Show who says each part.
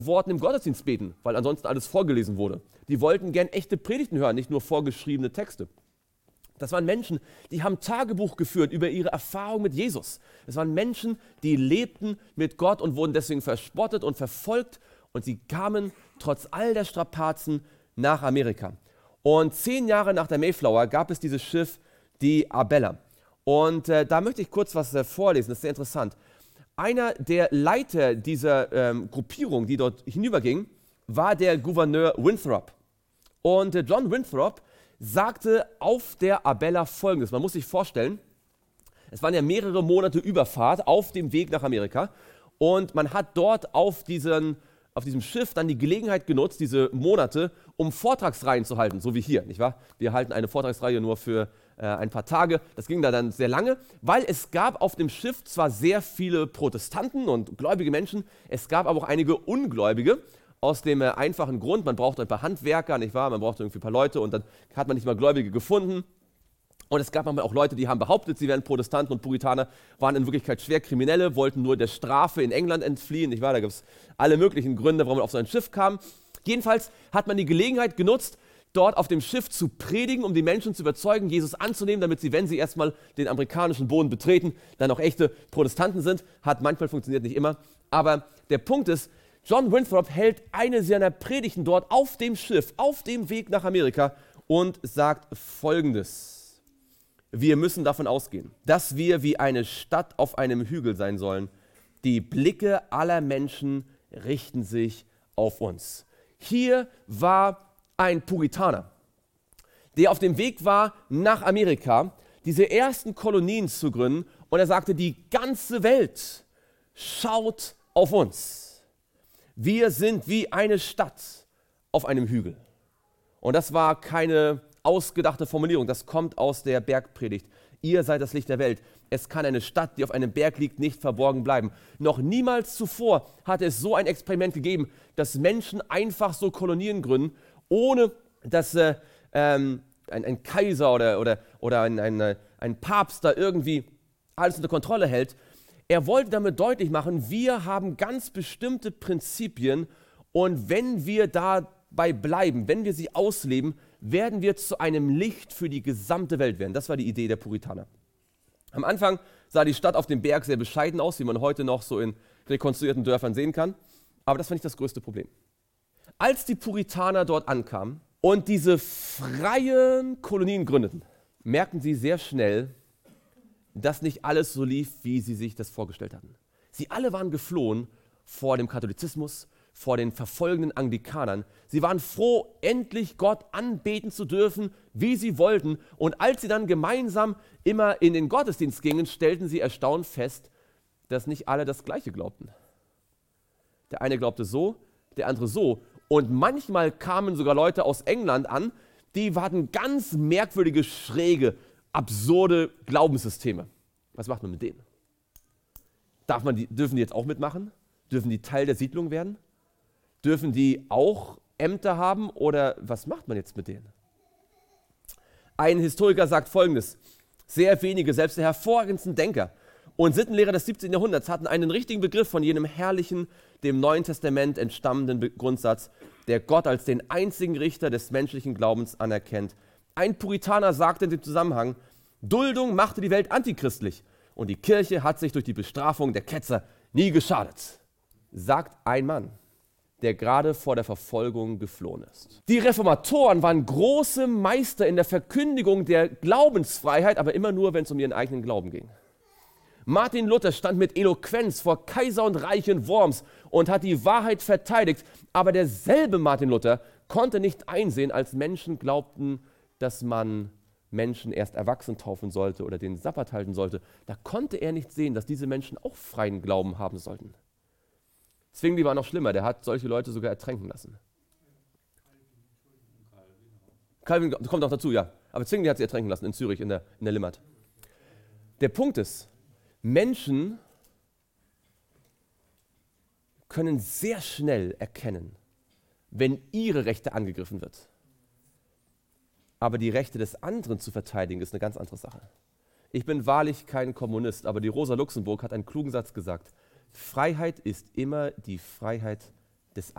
Speaker 1: Worten im Gottesdienst beten, weil ansonsten alles vorgelesen wurde. Die wollten gern echte Predigten hören, nicht nur vorgeschriebene Texte. Das waren Menschen, die haben Tagebuch geführt über ihre Erfahrung mit Jesus. Das waren Menschen, die lebten mit Gott und wurden deswegen verspottet und verfolgt. Und sie kamen trotz all der Strapazen nach Amerika. Und 10 Jahre nach der Mayflower gab es dieses Schiff, die Arbella. Und da möchte ich kurz was vorlesen, das ist sehr interessant. Einer der Leiter dieser Gruppierung, die dort hinüberging, war der Gouverneur Winthrop. Und John Winthrop sagte auf der Arbella Folgendes. Man muss sich vorstellen, es waren ja mehrere Monate Überfahrt auf dem Weg nach Amerika und man hat dort auf diesem Schiff dann die Gelegenheit genutzt, diese Monate, um Vortragsreihen zu halten, so wie hier, nicht wahr? Wir halten eine Vortragsreihe nur für ein paar Tage. Das ging da dann sehr lange, weil es gab auf dem Schiff zwar sehr viele Protestanten und gläubige Menschen, es gab aber auch einige Ungläubige. Aus dem einfachen Grund, man braucht ein paar Handwerker, nicht wahr? Man braucht irgendwie ein paar Leute und dann hat man nicht mal Gläubige gefunden. Und es gab manchmal auch Leute, die haben behauptet, sie wären Protestanten und Puritaner, waren in Wirklichkeit schwer Kriminelle, wollten nur der Strafe in England entfliehen, nicht wahr? Da gibt es alle möglichen Gründe, warum man auf so ein Schiff kam. Jedenfalls hat man die Gelegenheit genutzt, dort auf dem Schiff zu predigen, um die Menschen zu überzeugen, Jesus anzunehmen, damit sie, wenn sie erstmal den amerikanischen Boden betreten, dann auch echte Protestanten sind. Hat manchmal funktioniert, nicht immer. Aber der Punkt ist, John Winthrop hält eine seiner Predigten dort auf dem Schiff, auf dem Weg nach Amerika und sagt Folgendes. Wir müssen davon ausgehen, dass wir wie eine Stadt auf einem Hügel sein sollen. Die Blicke aller Menschen richten sich auf uns. Hier war ein Puritaner, der auf dem Weg war nach Amerika, diese ersten Kolonien zu gründen. Und er sagte, die ganze Welt schaut auf uns. Wir sind wie eine Stadt auf einem Hügel. Und das war keine ausgedachte Formulierung, das kommt aus der Bergpredigt. Ihr seid das Licht der Welt. Es kann eine Stadt, die auf einem Berg liegt, nicht verborgen bleiben. Noch niemals zuvor hat es so ein Experiment gegeben, dass Menschen einfach so Kolonien gründen, ohne dass ein Kaiser oder ein Papst da irgendwie alles unter Kontrolle hält. Er wollte damit deutlich machen, wir haben ganz bestimmte Prinzipien und wenn wir dabei bleiben, wenn wir sie ausleben, werden wir zu einem Licht für die gesamte Welt werden. Das war die Idee der Puritaner. Am Anfang sah die Stadt auf dem Berg sehr bescheiden aus, wie man heute noch so in rekonstruierten Dörfern sehen kann. Aber das war nicht das größte Problem. Als die Puritaner dort ankamen und diese freien Kolonien gründeten, merkten sie sehr schnell, dass nicht alles so lief, wie sie sich das vorgestellt hatten. Sie alle waren geflohen vor dem Katholizismus, vor den verfolgenden Anglikanern. Sie waren froh, endlich Gott anbeten zu dürfen, wie sie wollten. Und als sie dann gemeinsam immer in den Gottesdienst gingen, stellten sie erstaunt fest, dass nicht alle das Gleiche glaubten. Der eine glaubte so, der andere so. Und manchmal kamen sogar Leute aus England an, die hatten ganz merkwürdige, schräge, absurde Glaubenssysteme. Was macht man mit denen? Dürfen die jetzt auch mitmachen? Dürfen die Teil der Siedlung werden? Dürfen die auch Ämter haben oder was macht man jetzt mit denen? Ein Historiker sagt Folgendes: Sehr wenige, selbst die hervorragendsten Denker und Sittenlehrer des 17. Jahrhunderts hatten einen richtigen Begriff von jenem herrlichen, dem Neuen Testament entstammenden Grundsatz, der Gott als den einzigen Richter des menschlichen Glaubens anerkennt. Ein Puritaner sagte in dem Zusammenhang, Duldung machte die Welt antichristlich und die Kirche hat sich durch die Bestrafung der Ketzer nie geschadet, sagt ein Mann, der gerade vor der Verfolgung geflohen ist. Die Reformatoren waren große Meister in der Verkündigung der Glaubensfreiheit, aber immer nur, wenn es um ihren eigenen Glauben ging. Martin Luther stand mit Eloquenz vor Kaiser und Reich in Worms und hat die Wahrheit verteidigt, aber derselbe Martin Luther konnte nicht einsehen, als Menschen glaubten, dass man Menschen erst erwachsen taufen sollte oder den Sabbat halten sollte. Da konnte er nicht sehen, dass diese Menschen auch freien Glauben haben sollten. Zwingli war noch schlimmer, der hat solche Leute sogar ertränken lassen. Calvin kommt auch dazu, ja. Aber Zwingli hat sie ertränken lassen in Zürich, in der Limmat. Der Punkt ist, Menschen können sehr schnell erkennen, wenn ihre Rechte angegriffen wird. Aber die Rechte des anderen zu verteidigen, ist eine ganz andere Sache. Ich bin wahrlich kein Kommunist, aber die Rosa Luxemburg hat einen klugen Satz gesagt. Freiheit ist immer die Freiheit des